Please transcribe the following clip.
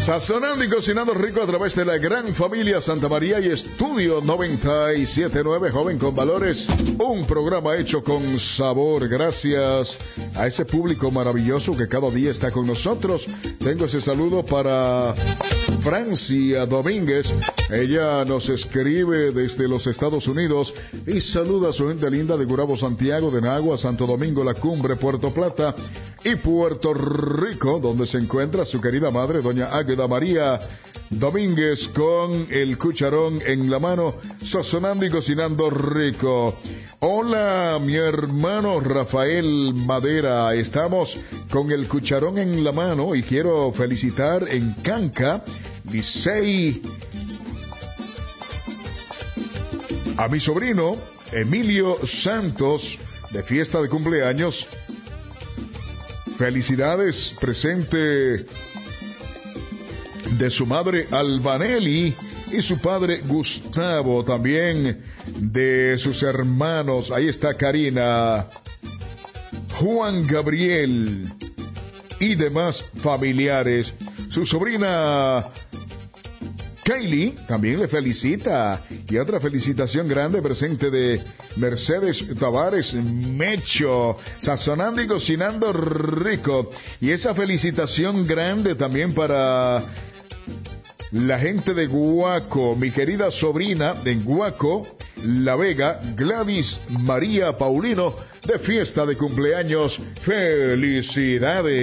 Sazonando y cocinando rico a través de la gran familia Santa María y Estudio 97.9, Joven con Valores. Un programa hecho con sabor. Gracias a ese público maravilloso que cada día está con nosotros. Tengo ese saludo para Francia Domínguez. Ella nos escribe desde los Estados Unidos y saluda a su gente linda de Gurabo, Santiago, de Nagua, Santo Domingo, La Cumbre, Puerto Plata y Puerto Rico, donde se encuentra su querida madre, doña Águeda María Domínguez, con el cucharón en la mano, sazonando y cocinando rico. Hola, mi hermano Rafael Madera, estamos con el cucharón en la mano y quiero felicitar en Canca, Licey, a mi sobrino Emilio Santos, de fiesta de cumpleaños. Felicidades, presente de su madre Albanelli y su padre Gustavo, también de sus hermanos. Ahí está Karina, Juan Gabriel y demás familiares. Su sobrina Kaylee también le felicita. Y otra felicitación grande presente de Mercedes Tavares Mecho, sazonando y cocinando rico. Y esa felicitación grande también para la gente de Guaco, mi querida sobrina de Guaco, La Vega, Gladys María Paulino, de fiesta de cumpleaños. ¡Felicidades!